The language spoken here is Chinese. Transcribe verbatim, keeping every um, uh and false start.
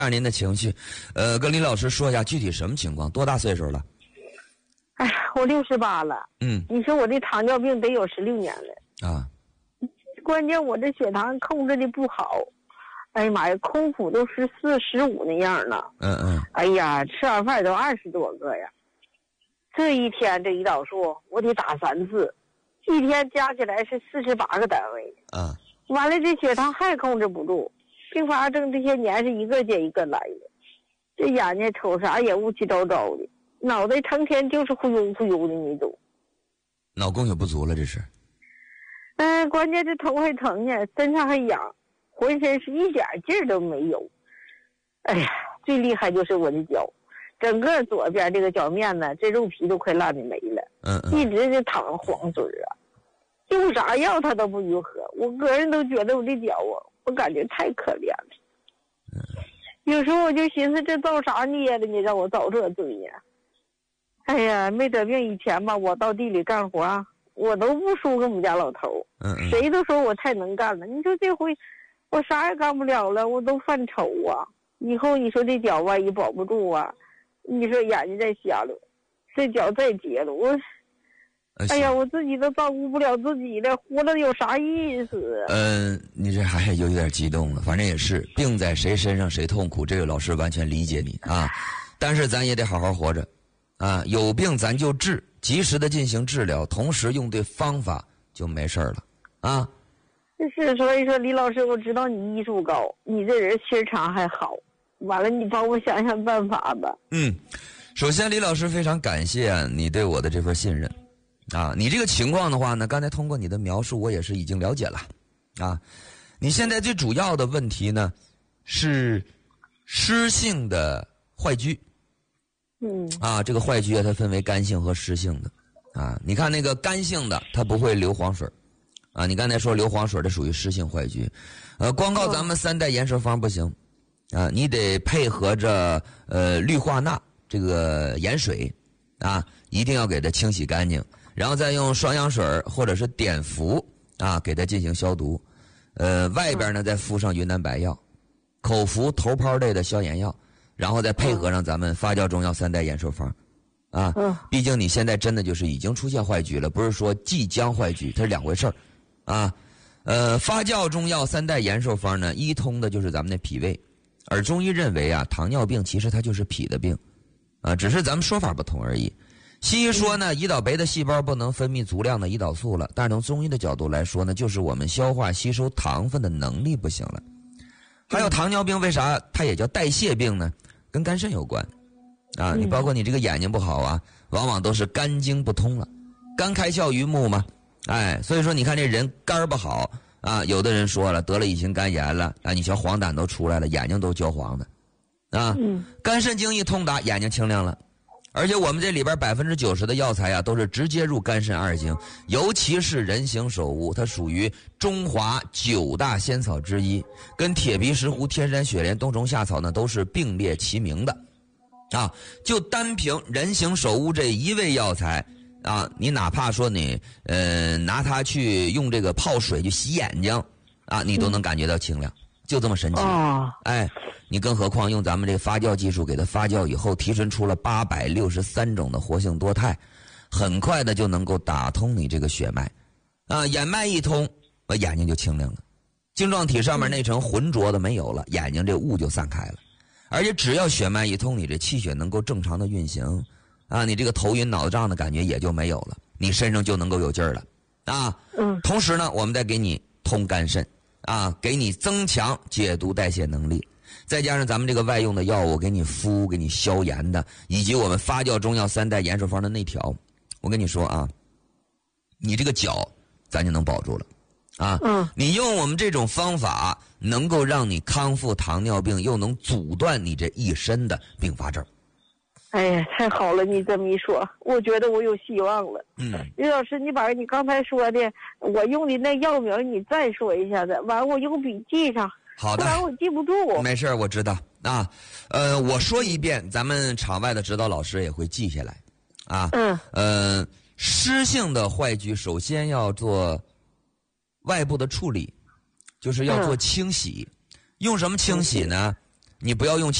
下您的情绪，呃，跟李老师说一下具体什么情况，多大岁数了？ 哎呀，我六十八了。 嗯， 你说我这糖尿病得有十六年了啊。 关键我这血糖控制的不好，哎呀妈呀，空腹都十四、十五那样了。 嗯嗯。 哎呀，吃完饭都二十多个呀。这一天这胰岛素我得打三次，一天加起来是四十八个单位。 啊。 完了，这血糖还控制不住，并发症这些年是一个接一个来的，这眼睛瞅啥也乌七糟糟的，脑袋成天就是忽悠忽悠的那种。 脑供血不足了，这是。 嗯，关键这头还疼呢，身上还痒，浑身是一点劲儿都没有。哎呀，最厉害就是我的脚，整个左边这个脚面呢，这肉皮都快烂的没了。 嗯嗯。 一直就淌黄水啊，用啥药它都不愈合。我个人都觉得我这脚啊，我感觉太可怜了。 嗯。 有时候我就寻思，这造啥孽了？你让我遭这罪呢？哎呀，没得病以前吧，我到地里干活，我都不输给我们家老头。 嗯嗯。 谁都说我太能干了。你说这回我啥也干不了了，我都犯愁啊。以后你说这脚万一保不住啊，你说眼睛再瞎了，这脚再截了，我哎呀，我自己都照顾不了自己了，活了有啥意思？ 嗯、呃，你这还有点激动了。反正也是病在谁身上谁痛苦，这个老师完全理解你啊。但是咱也得好好活着啊，有病咱就治，及时的进行治疗，同时用对方法就没事了啊。 是，所以说李老师，我知道你医术高，你这人心肠还好，完了你帮我想想办法吧。 嗯，首先李老师非常感谢你对我的这份信任啊。你这个情况的话呢，刚才通过你的描述我也是已经了解了啊。你现在最主要的问题呢是湿性的坏疽。 嗯啊，这个坏疽它分为干性和湿性的啊。你看那个干性的它不会流黄水啊，你刚才说流黄水的属于湿性坏疽。呃，光靠咱们三代延寿方不行啊，你得配合着呃氯化钠这个盐水啊，一定要给它清洗干净，然后再用双氧水或者是碘伏啊给它进行消毒。呃，外边呢再敷上云南白药，口服头泡类的消炎药，然后再配合上咱们发酵中药三代延寿方啊。毕竟你现在真的就是已经出现坏疽了，不是说即将坏疽，它是两回事儿啊。呃，发酵中药三代延寿方呢，一通的就是咱们的脾胃，而中医认为啊，糖尿病其实它就是脾的病啊，只是咱们说法不同而已。西医说呢，胰岛酶的细胞不能分泌足量的胰岛素了，但是从中医的角度来说呢，就是我们消化吸收糖分的能力不行了。还有糖尿病为啥它也叫代谢病呢？跟肝肾有关啊。你包括你这个眼睛不好啊，往往都是肝经不通了，肝开窍于目嘛。哎，所以说你看这人肝不好啊，有的人说了得了乙型肝炎了啊，你瞧黄疸都出来了，眼睛都焦黄的啊。 嗯， 肝肾经一通达，眼睛清亮了。而且我们这里边百分之九十的药材啊，都是直接入肝肾二经，尤其是人形首乌，它属于中华九大仙草之一，跟铁皮石斛、天山雪莲、冬虫夏草呢都是并列齐名的，啊，就单凭人形首乌这一味药材啊，你哪怕说你呃拿它去用这个泡水去洗眼睛啊，你都能感觉到清亮，就这么神奇。 哦， 哎。你更何况用咱们这个发酵技术给它发酵以后，提纯出了八百六十三种的活性多肽，很快的就能够打通你这个血脉，啊，眼脉一通，我眼睛就清亮了，晶状体上面那层浑浊的没有了，眼睛这雾就散开了，而且只要血脉一通，你这气血能够正常的运行，啊，你这个头晕脑胀的感觉也就没有了，你身上就能够有劲儿了，啊， 嗯， 同时呢，我们再给你通肝肾，啊，给你增强解毒代谢能力。再加上咱们这个外用的药物给你敷给你消炎的，以及我们发酵中药三代延寿方的内调，我跟你说啊，你这个脚咱就能保住了啊。 嗯， 你用我们这种方法能够让你康复糖尿病，又能阻断你这一身的并发症。 哎呀，太好了！你这么一说，我觉得我有希望了。 嗯， 李老师，你把你刚才说的我用的那药名你再说一下子，完我用笔记上。 好的， 不然我记不住。 没事，我知道啊。呃，我说一遍，咱们场外的指导老师也会记下来啊。 嗯。 呃，湿性的坏疽首先要做外部的处理，就是要做清洗。嗯、用什么清洗呢？ 你不要用